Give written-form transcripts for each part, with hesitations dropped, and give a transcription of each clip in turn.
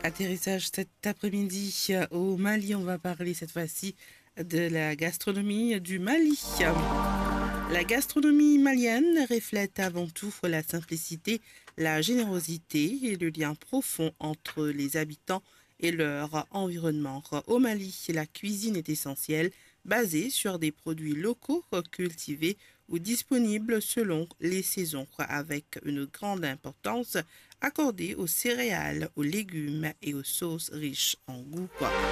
Atterrissage cet après-midi au Mali. On va parler cette fois-ci de la gastronomie du Mali. La gastronomie malienne reflète avant tout la simplicité, la générosité et le lien profond entre les habitants et leur environnement. Au Mali, la cuisine est essentielle, basée sur des produits locaux cultivés ou disponibles selon les saisons, avec une grande importance accordée aux céréales, aux légumes et aux sauces riches en goût.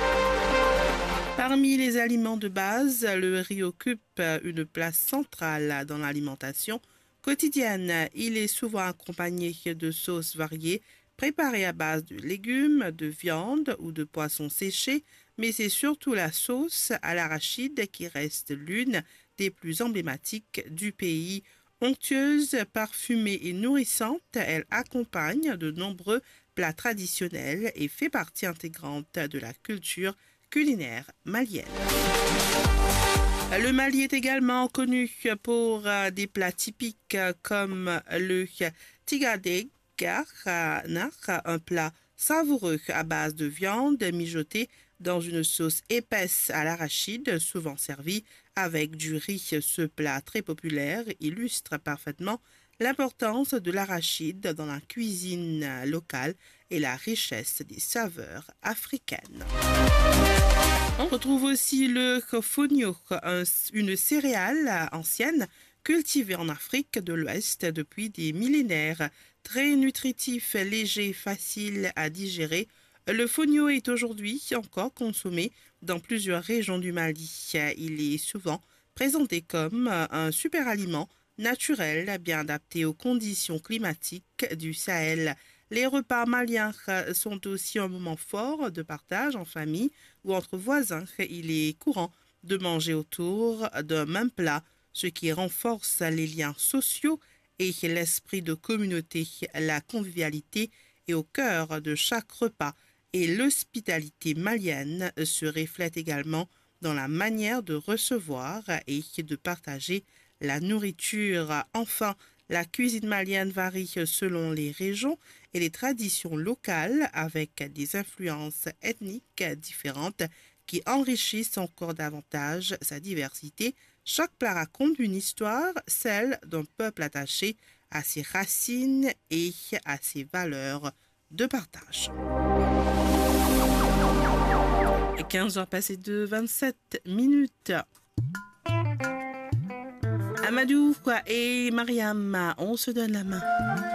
Parmi les aliments de base, le riz occupe une place centrale dans l'alimentation quotidienne. Il est souvent accompagné de sauces variées, préparées à base de légumes, de viande ou de poissons séchés, mais c'est surtout la sauce à l'arachide qui reste l'une des plus emblématiques du pays. Onctueuse, parfumée et nourrissante, elle accompagne de nombreux plats traditionnels et fait partie intégrante de la culture culinaire malienne. Le Mali est également connu pour des plats typiques comme le tigadeg, un plat savoureux à base de viande mijotée dans une sauce épaisse à l'arachide, souvent servi avec du riz. Ce plat très populaire illustre parfaitement l'importance de l'arachide dans la cuisine locale et la richesse des saveurs africaines. On retrouve aussi le fonio, une céréale ancienne cultivée en Afrique de l'Ouest depuis des millénaires. Très nutritif, léger, facile à digérer, le fonio est aujourd'hui encore consommé dans plusieurs régions du Mali. Il est souvent présenté comme un super aliment naturel, bien adapté aux conditions climatiques du Sahel. Les repas maliens sont aussi un moment fort de partage en famille ou entre voisins. Il est courant de manger autour d'un même plat, ce qui renforce les liens sociaux et l'esprit de communauté. La convivialité est au cœur de chaque repas et l'hospitalité malienne se reflète également dans la manière de recevoir et de partager la nourriture. Enfin, la cuisine malienne varie selon les régions et les traditions locales avec des influences ethniques différentes qui enrichissent encore davantage sa diversité. Chaque plat raconte une histoire, celle d'un peuple attaché à ses racines et à ses valeurs de partage. 15h passées de 27 minutes. Amadou et Mariam, on se donne la main.